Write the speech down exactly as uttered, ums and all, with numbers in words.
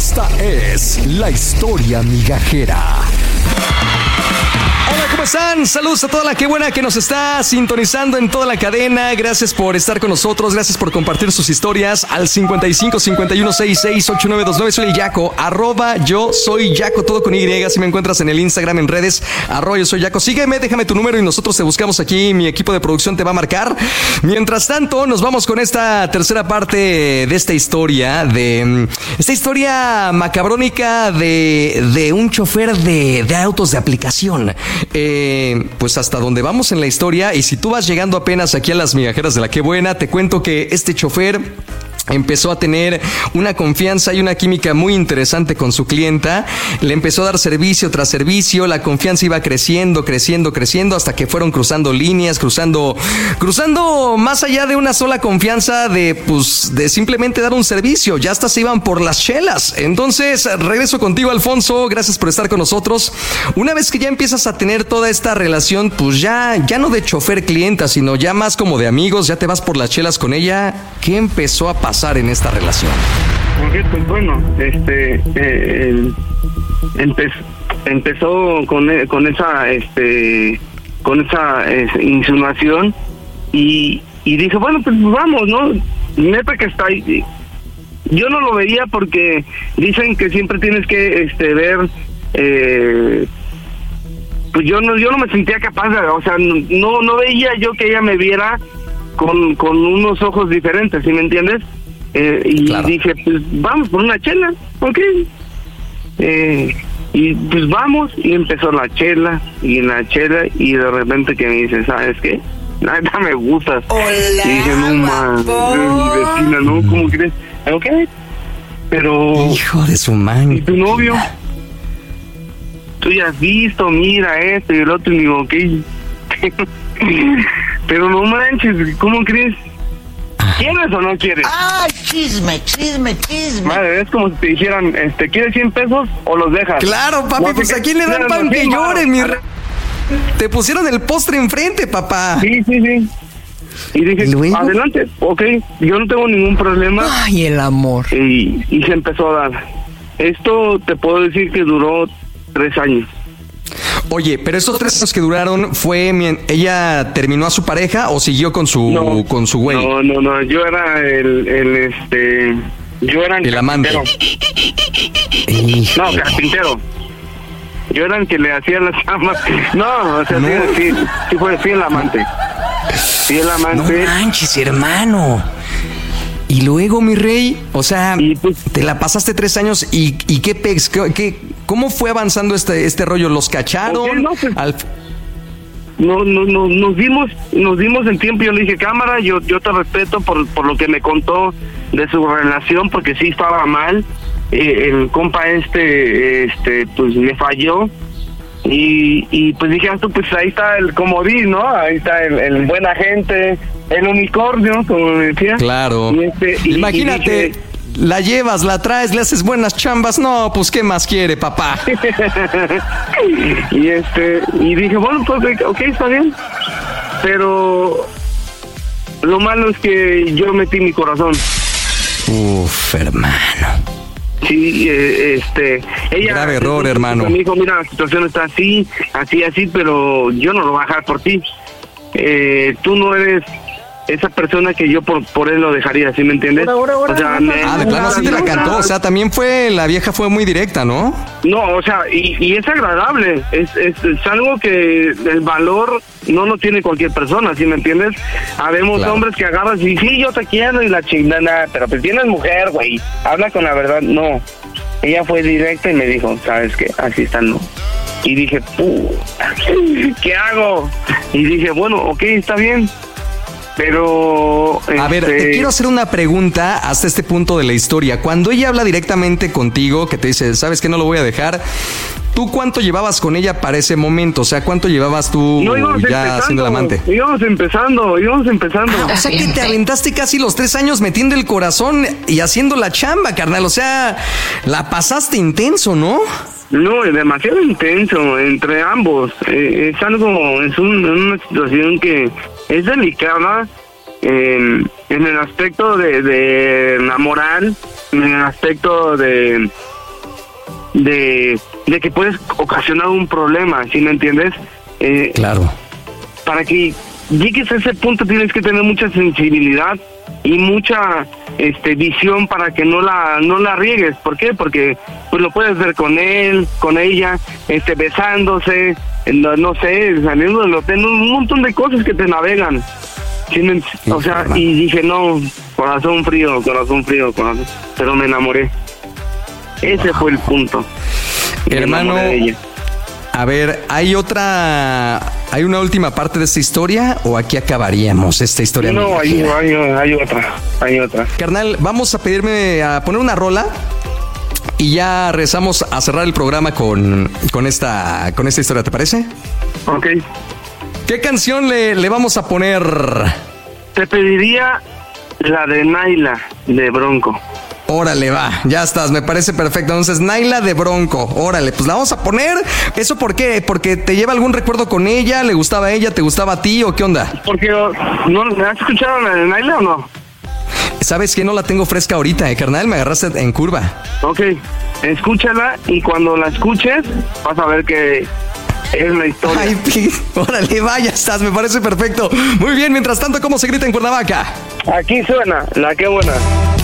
Esta es la historia migajera. Hola, ¿cómo están? Saludos a toda la que buena que nos está sintonizando en toda la cadena. Gracias por estar con nosotros, gracias por compartir sus historias al cincuenta y cinco, cincuenta y uno, sesenta y seis, ochenta y nueve veintinueve. Soy el Yaco, arroba yo soy Yaco, todo con Y. Si me encuentras en el Instagram, en redes, arroba yo soy Yaco. Sígueme, déjame tu número y nosotros te buscamos aquí. Mi equipo de producción te va a marcar. Mientras tanto, nos vamos con esta tercera parte de esta historia, de esta historia macabrónica de, de un chofer de, de autos de aplicación. Eh, pues hasta donde vamos en la historia, y si tú vas llegando apenas aquí a las migajeras de la que buena, te cuento que este chofer empezó a tener una confianza y una química muy interesante con su clienta. Le empezó a dar servicio tras servicio. La confianza iba creciendo, creciendo, creciendo, hasta que fueron cruzando líneas, cruzando, cruzando más allá de una sola confianza de, pues, de simplemente dar un servicio. Ya hasta se iban por las chelas. Entonces, regreso contigo, Alfonso. Gracias por estar con nosotros. Una vez que ya empiezas a tener toda esta relación, pues ya, ya no de chofer-clienta, sino ya más como de amigos, ya te vas por las chelas con ella. ¿Qué empezó a pasar en esta relación? Okay, pues bueno, este eh, empe- empezó con con esa este con esa eh, insinuación y y dije, bueno, pues vamos, ¿no? Neta que está ahí. Yo no lo veía porque dicen que siempre tienes que este ver eh, pues yo no yo no me sentía capaz de, o sea, no no veía yo que ella me viera con con unos ojos diferentes, ¿sí me entiendes? Eh, y claro. Dije, pues vamos por una chela, ok. Eh, y pues vamos, y empezó la chela, y la chela, y de repente que me dice, ¿sabes qué? Nada, me gustas. Hola, y dije, no, man, mi vecina, ¿no? ¿Cómo crees? Ok, pero... Hijo de su man. ¿Y tu novio? Tú ya has visto, mira esto y el otro, y digo, ok. Pero no manches, ¿cómo crees? ¿Quieres o no quieres? ¡Ay, chisme, chisme, chisme! Madre, es como si te dijeran, este, ¿quieres cien pesos o los dejas? Claro, papi, no, pues ¿a quién le dan pan no, que sí, llore, mi re... Te pusieron el postre enfrente, papá. Sí, sí, sí. Y dije, ¿luego? Adelante, ok, yo no tengo ningún problema. Ay, el amor. Y, y se empezó a dar. Esto te puedo decir que duró tres años. Oye, pero esos tres años que duraron, ¿fue ella terminó a su pareja o siguió con su no, con su güey? No, no, no, yo era el, el este, yo era el, el amante. No, carpintero. Yo era el que le hacía las chamas. No, o sea, no. Sí, sí, sí fue, sí el amante. Sí el amante. No manches, hermano. Y luego, mi rey, o sea, pues, te la pasaste tres años y, y qué pex, qué, qué, ¿cómo fue avanzando este este rollo? ¿Los cacharon? Okay, no, pues, Al... no, no, no, nos dimos, nos dimos en tiempo. Yo le dije, cámara, yo, yo te respeto por, por lo que me contó de su relación, porque sí estaba mal. Eh, el compa este, este, pues me falló. Y, y pues dije, tú, pues ahí está el comodín, ¿no? Ahí está el, el buena gente, el unicornio, como decía. Claro. Y este, y, Imagínate, y dije, la llevas, la traes, le haces buenas chambas. No, pues, ¿qué más quiere, papá? y este, y dije, bueno, pues, ok, está bien. Pero lo malo es que yo metí mi corazón. Uf, hermano. Sí, eh, este, ella... Grave error, eh, hermano. Me dijo, mira, la situación está así, así, así, pero yo no lo voy a dejar por ti. Eh, tú no eres esa persona que yo por por él lo dejaría, ¿sí me entiendes? Ahora, ahora, o sea, ahora, me, ah, de plano sí te la cantó, o sea, también fue, la vieja fue muy directa, ¿no? No, o sea, y, y es agradable, es, es, es algo que el valor no lo tiene cualquier persona, ¿sí me entiendes? Habemos claro. hombres que agarras y sí, yo te quiero y la chingada, pero pues tienes mujer, güey, habla con la verdad. No, ella fue directa y me dijo, ¿sabes qué? Así está, no. Y dije, puta, ¿qué hago? Y dije, bueno, ok, está bien. Pero... A este... ver, te quiero hacer una pregunta hasta este punto de la historia. Cuando ella habla directamente contigo, que te dice, ¿sabes qué? No lo voy a dejar. ¿Tú cuánto llevabas con ella para ese momento? O sea, ¿cuánto llevabas tú no, ya siendo el amante? Íbamos empezando, íbamos empezando. Ah, o sea que te aventaste casi los tres años metiendo el corazón y haciendo la chamba, carnal. O sea, la pasaste intenso, ¿no? No, es demasiado intenso entre ambos. Eh, es algo, es un, una situación que es delicada eh, en el aspecto de, de la moral, en el aspecto de, de, de que puedes ocasionar un problema, ¿sí me entiendes? Eh, Claro. Para que llegues a ese punto tienes que tener mucha sensibilidad y mucha este visión para que no la no la riegues. ¿Por qué? Porque pues lo puedes ver con él, con ella, este besándose, no, no sé, saliendo del hotel, un montón de cosas que te navegan. ¿Sí me, o sea, y dije, no, corazón frío, corazón frío, corazón, pero me enamoré. Ese fue el punto. Me Hermano, enamoré de ella. a ver, ¿hay otra, hay una última parte de esta historia o aquí acabaríamos esta historia? No, hay, hay, hay otra, hay otra. Carnal, vamos a pedirme a poner una rola y ya rezamos a cerrar el programa con, con, esta, con esta historia, ¿te parece? Ok. ¿Qué canción le, le vamos a poner? Te pediría la de Naila, de Bronco. Órale, va, ya estás, me parece perfecto. Entonces, Naila de Bronco, órale, pues la vamos a poner. ¿Eso por qué? ¿Porque te lleva algún recuerdo con ella? ¿Le gustaba a ella? ¿Te gustaba a ti o qué onda? Porque, ¿no has escuchado la de Naila o no? ¿Sabes que no la tengo fresca ahorita, eh, carnal? Me agarraste en curva. Ok, escúchala y cuando la escuches vas a ver que es la historia. Ay, pi- órale, va, ya estás, me parece perfecto. Muy bien, mientras tanto, ¿cómo se grita en Cuernavaca? Aquí suena, la que buena.